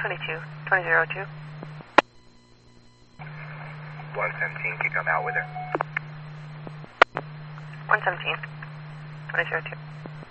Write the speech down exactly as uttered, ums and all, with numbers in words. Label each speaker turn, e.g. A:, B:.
A: twenty-two, twenty oh two.
B: one seventeen, can you come out with her?
A: one seventeen, twenty oh two.